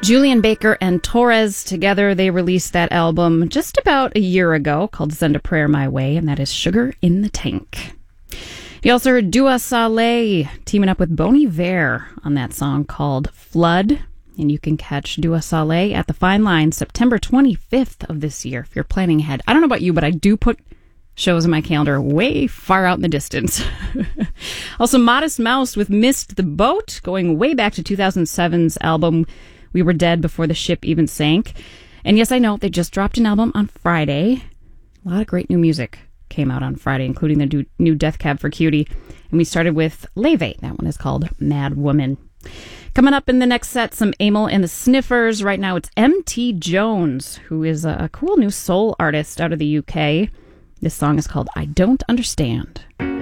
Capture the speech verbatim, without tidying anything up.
Julian Baker and Torres together, they released that album just about a year ago called Send a Prayer My Way, and that is Sugar in the Tank. You also heard Dua Saleh teaming up with Bon Iver on that song called Flood, and you can catch Dua Saleh at the Fine Line September twenty-fifth of this year if you're planning ahead. I don't know about you, but I do put shows in my calendar way far out in the distance. Also, Modest Mouse with Missed the Boat, going way back to two thousand seven's album We Were Dead Before the Ship Even Sank. And yes, I know, they just dropped an album on Friday. A lot of great new music came out on Friday, including the new, new Death Cab for Cutie. And we started with Leve. That one is called Mad Woman. Coming up in the next set, some Amyl and the Sniffers. Right now it's M T Jones, who is a cool new soul artist out of the U K. This song is called I Don't Understand.